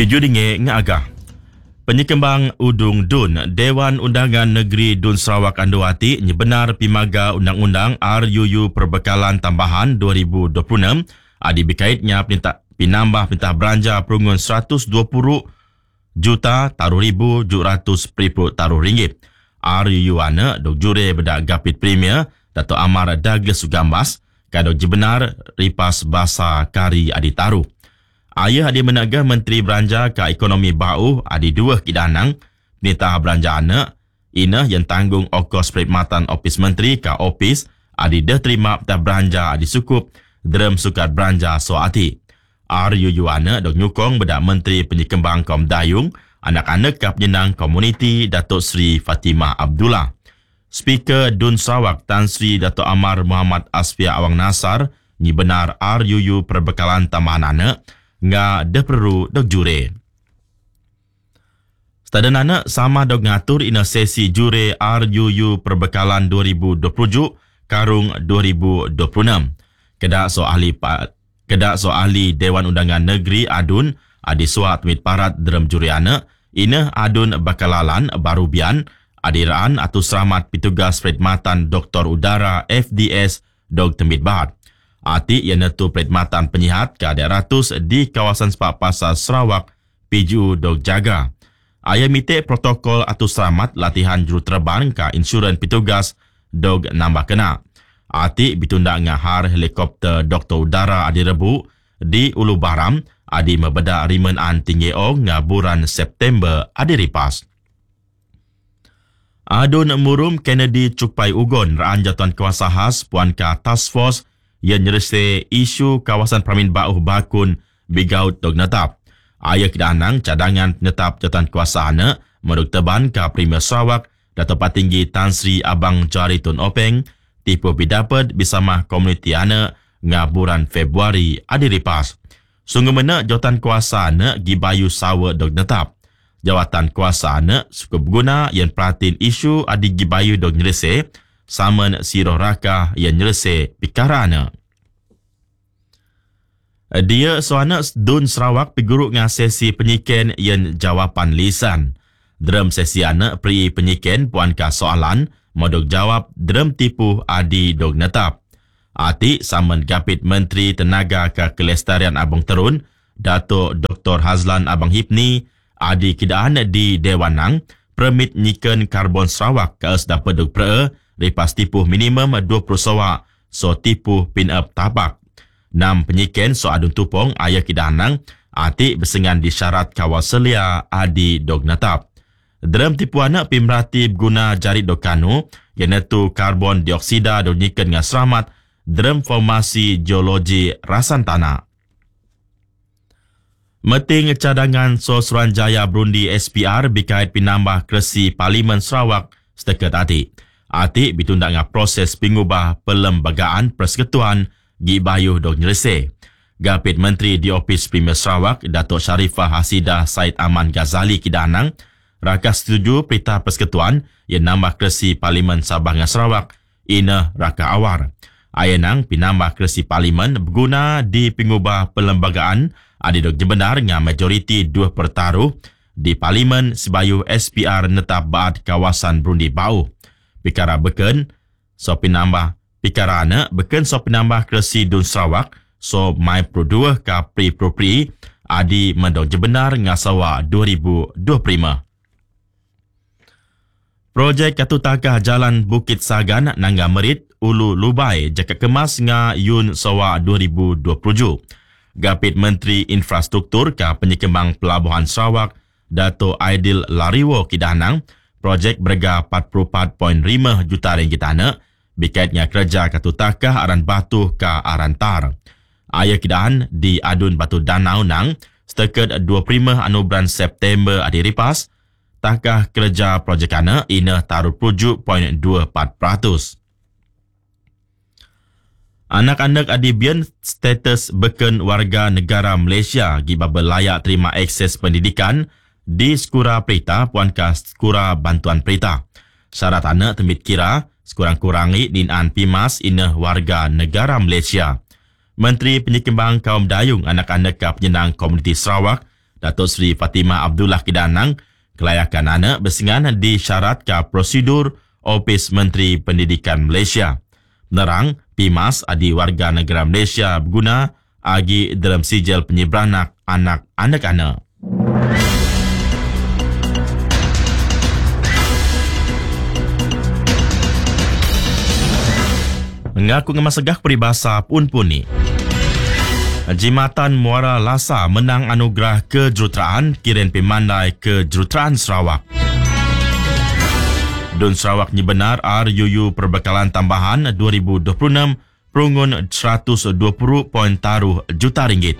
Piju dinge ngagah. Penyekembang Udung Dun, Dewan Undangan Negeri Dun Sarawak Anduati nyebenar pimaga Undang-Undang RUU Perbekalan Tambahan 2026 adi berkaitnya pinambah perintah belanja perungun 120 juta taruh ribu 700 periput taruh ringgit. RUU ana dok jure bedak Gapit Premier Dato' Amar Douglas Sugambas kadok jebenar ripas bahasa kari adi taruh. Ayah adi menaga Menteri Belanja ke Ekonomi Bau adi dua kidanang perintah belanja anak ina yang tanggung ongkos perkhidmatan Ofis Menteri ke Ofis adi dah terima perintah belanja adi sukup derem sukat belanja soati. RUU anak dok nyukong bedak Menteri Penyekembang Kaum Dayung anak-anak ke penyenang komuniti Datuk Seri Fatimah Abdullah. Speaker Dun Sarawak Tan Sri Dato' Amar Muhammad Asfia Awang Nasar ni benar RUU Perbekalan Tambahan anak nga dah perlu dok jure. Setelah anak sama dok ngatur ina sesi jure RUU Perbekalan 2027 karung 2026. Kedak soali Dewan Undangan Negeri Adun adi suat mit parat derem jure anak ina Adun Bakalalan Barubian adiraan atau selamat petugas perkhidmatan Doktor Udara FDS Dok Temit Bahad. Ati yang netu perkhidmatan penyihat ke ratus di kawasan Sepak Pasar Sarawak PJU Dok Jaga. Ayah mitik protokol atau selamat latihan juruterbang ke insuran petugas Dok nambah kena. Ati bitunda ngahar helikopter Doktor Udara adi rebu di Ulu Baram adi membeda rimen an tinggi nga bulan September adi ripas. Adun Murum Kennedy Cukpai Ugon raan jatuan kuasa khas Puan Ka Task Force yang nyerese isu kawasan Pramin Bauh Bakun Bigaut Dog Netap. Ayah kedanang cadangan netap jatuan kuasa anak Meduk Teban ke Premier Sarawak Dato' Patinggi Tan Sri Abang Jari Tun Openg tipu bidapat bersama komuniti anak ngaburan Februari adi ripas. Sungguh mena jawatan kuasa anak Gibayu Sawa Dog Netap. Jawatan kuasa anak suka berguna yang perhatiin isu adi Gibayu Dog nyerese saman siroh raka yang nyerese pikarana. Dia soanak Dun Sarawak piguruk ngah sesi penyiken yang jawapan lisan. Derem sesi anak peri penyiken puan ka soalan modok jawab derem tipu adi dog netap. Ati saman Gapit Menteri Tenaga ke Kelestarian Abang Terun Dato' Dr. Hazlan Abang Hipni adi kidaan di Dewanang permit nyiken karbon Sarawak ke dapat dog pre ripas tipu minimum 20 sawak so tipu pin-up tapak. 6 penyiken so adun tupong ayah kidanang ati bersengan di syarat kawal selia adi dog natap. Dalam tipu anak pimrati guna jari dokanu yang netu karbon dioksida do nyiken dengan selamat dalam formasi geologi rasan tanah. Meting cadangan so Suruhanjaya Brundi SPR berkait pinambah keresi Parlimen Sarawak sedekat ati. Ati bitunda ngah proses pengubah pelembagaan persekutuan Gibayuh Dok Nyerese. Gapit Menteri di Ofis Premier Sarawak Datuk Sharifah Hasidah Said Aman Ghazali kidanang rakas setuju perintah persekutuan yang nambah keresi Parlimen Sabah dengan Sarawak ina raka awar. Ayanang pinambah keresi Parlimen berguna di pengubah pelembagaan adi dok jebenar dengan majoriti 2 pertaruh di Parlimen sebayu SPR netap baad kawasan Brundi Bau. Pikara beken so pinambah pikarana beken so pinambah keresi Dun Sarawak so mai pro 2 ka pri adi mendong jebenar ngasawa 2025. Projek Katutakah Jalan Bukit Sagan Nangga Merit Ulu Lubai Jakat Kemas nga Yun Sawa 2027. Gapit Menteri Infrastruktur ka Penyekembang Pelabuhan Sarawak Dato' Aidil Lariwo kidanang projek berharga 44.5 juta ringgit anak berkaitnya kerja Katutakah aran batu ka Arantar. Ayah kidaan di Adun Batu Danau nang setakat 25 bulan September adi ripas takah kerja projek anak ina taruh 7.24%. Anak-anak adibian status beken warga negara Malaysia gibabel layak terima akses pendidikan di Skura Perita Puan ka Skura Bantuan Perita. Syarat anak temit kira sekurang-kurangi dinan pimas ina warga negara Malaysia. Menteri Penyekembang Kaum Dayung Anak-anak ke Penyenang Komuniti Sarawak Datuk Seri Fatimah Abdullah Kidanang, kelayakan anak bersengan disyarat ke prosedur Ofis Menteri Pendidikan Malaysia. Menerang, PIMAS adi warga negara Malaysia berguna agi dalam sijil penyeberanak anak-anak. Mengaku ngemasegah peribahasa pun ni. Jimatan Muara Lasa menang anugerah kejuruteraan Kirin Pemandai Kejuruteraan Sarawak. Dun Sarawak ni benar RUU Perbekalan Tambahan 2026 perungun 120.0 juta ringgit.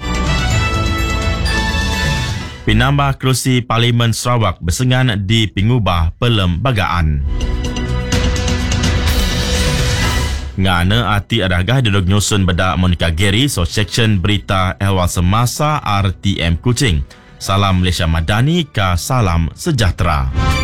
Penambah kerusi Parlimen Sarawak bersengan di pengubah perlembagaan. Ngana ati adagah duduk nyusun bedak Monica Gary so section berita ehwal semasa RTM Kuching. Salam Malaysia Madani ka salam sejahtera.